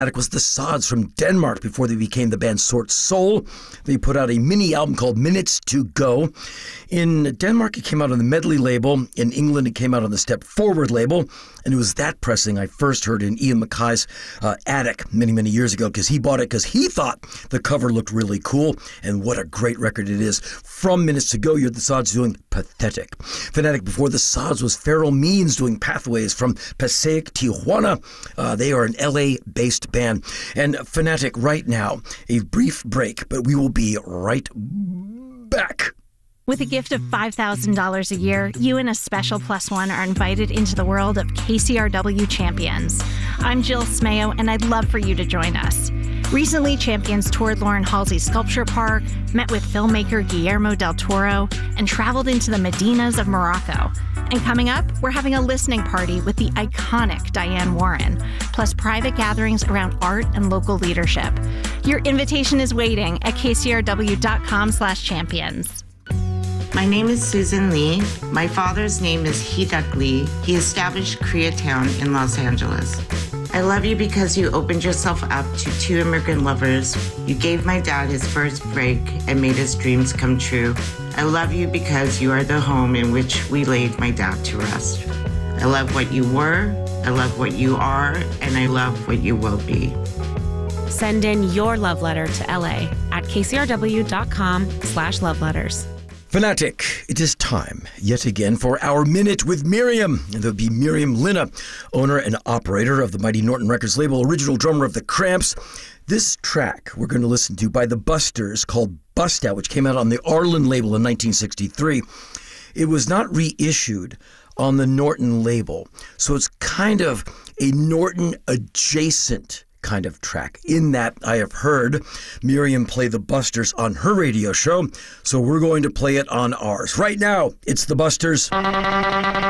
Fanatic was the Sods from Denmark before they became the band Sort Soul. They put out a mini album called Minutes to Go. In Denmark, it came out on the Medley label. In England, it came out on the Step Forward label. And it was that pressing I first heard in Ian Mackay's attic many, many years ago, because he bought it because he thought the cover looked really cool. And what a great record it is. From Minutes to Go, you're the Sods doing Pathetic. Fanatic before the Sods was Feral Means doing Pathways from Passaic, Tijuana. They are an LA-based band. And Fanatic right now, a brief break, but we will be right back. With a gift of $5,000 a year, you and a special plus one are invited into the world of KCRW Champions. I'm Jill Smayo, and I'd love for you to join us. Recently, Champions toured Lauren Halsey's Sculpture Park, met with filmmaker Guillermo del Toro, and traveled into the Medinas of Morocco. And coming up, we're having a listening party with the iconic Diane Warren, plus private gatherings around art and local leadership. Your invitation is waiting at kcrw.com/champions. My name is Susan Lee. My father's name is Hee-Duck Lee. He established Koreatown in Los Angeles. I love you because you opened yourself up to two immigrant lovers. You gave my dad his first break and made his dreams come true. I love you because you are the home in which we laid my dad to rest. I love what you were, I love what you are, and I love what you will be. Send in your love letter to LA at kcrw.com/loveletters. Fanatic, it is time yet again for our Minute with Miriam. And there'll be Miriam Linna, owner and operator of the Mighty Norton Records label, original drummer of The Cramps. This track we're going to listen to by the Busters called Bust Out, which came out on the Arlen label in 1963. It was not reissued on the Norton label, so it's kind of a Norton adjacent kind of track. In that, I have heard Miriam play the Busters on her radio show, so we're going to play it on ours. Right now, it's the Busters.